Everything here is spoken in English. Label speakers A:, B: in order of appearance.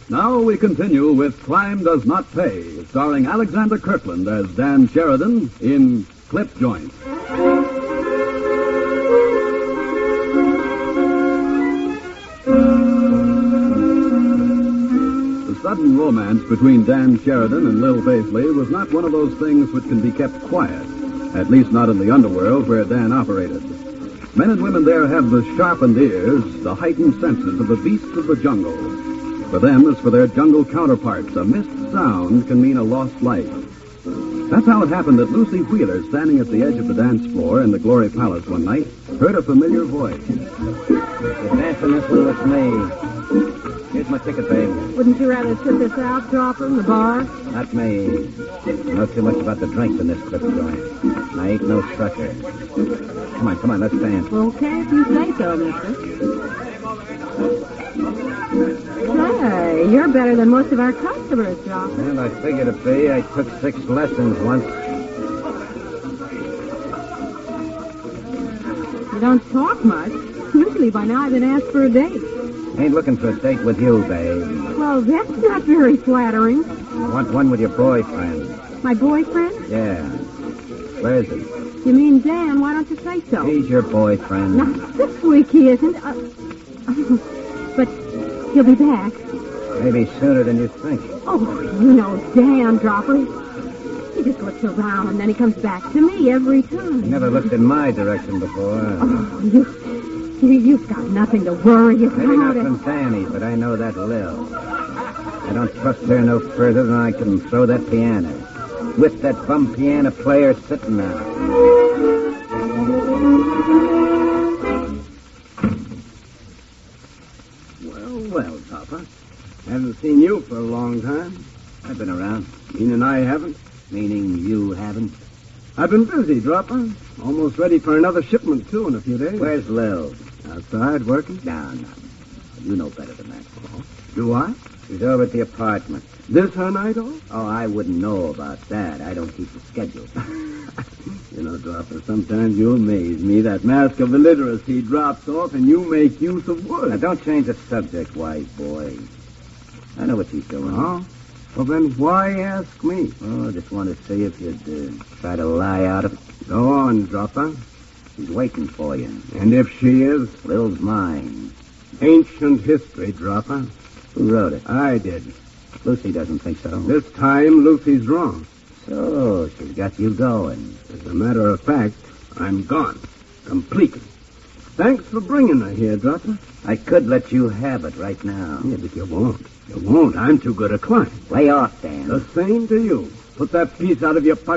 A: Now we continue with Crime Does Not Pay, starring Alexander Kirkland as Dan Sheridan in Clip Joint. The sudden romance between Dan Sheridan and Lil Paisley was not one of those things which can be kept quiet, at least not in the underworld where Dan operated. Men and women there have the sharpened ears, the heightened senses of the beasts of the jungle. For them, as for their jungle counterparts, a missed sound can mean a lost life. That's how it happened that Lucy Wheeler, standing at the edge of the dance floor in the Glory Palace one night, heard a familiar voice.
B: You're dancing this one with me. Here's my ticket, babe.
C: Wouldn't you rather sit this out, Dropper, in the bar?
B: Not me. I know too much about the drinks in this clip joint. I ain't no sucker. Come on, let's dance.
C: Okay, if you say so, mister. Say, you're better than most of our customers, Dropper.
B: Well, I figured it'd be. I took 6 lessons once.
C: You don't talk much. Usually by now I've been asked for a date.
B: Ain't looking for a date with you, babe.
C: Well, that's not very flattering.
B: I want one with your boyfriend.
C: My boyfriend?
B: Yeah. Where is he?
C: You mean Dan? Why don't you say so?
B: He's your boyfriend.
C: Not this week he isn't. But he'll be back.
B: Maybe sooner than you think.
C: Oh, you know Dan, Dropper. He just looks around and then he comes back to me every time.
B: He never looked in my direction before.
C: Oh, you've got nothing to worry about.
B: Maybe not from Danny, but I know that Lil. I don't trust her no further than I can throw that piano. With that bum piano player sitting on it.
A: Well, Papa. Haven't seen you for a long time.
B: I've been around.
A: Meaning I haven't?
B: Meaning you haven't?
A: I've been busy, Dropper. Almost ready for another shipment, too, in a few days.
B: Where's Lil?
A: Outside, working?
B: No. You know better than that, Paul.
A: Do I?
B: She's over at the apartment.
A: This her night off?
B: Oh, I wouldn't know about that. I don't keep the schedule.
A: You know, Dropper, sometimes you amaze me. That mask of illiteracy drops off and you make use of words.
B: Now, don't change the subject, wise boy. I know what she's doing.
A: Oh? Well, then why ask me?
B: Oh, I just want to see if you'd try to lie out of it.
A: Go on, Dropper.
B: She's waiting for you.
A: And if she is?
B: Lil's mine.
A: Ancient history, Dropper.
B: Who wrote it?
A: I did.
B: Lucy doesn't think so.
A: This time, Lucy's wrong.
B: So, she's got you going.
A: As a matter of fact, I'm gone. Completely. Thanks for bringing her here, Dropper.
B: I could let you have it right now.
A: Yeah, but you won't. You won't. I'm too good a client.
B: Lay off, Dan.
A: The same to you. Put that piece out of your pocket.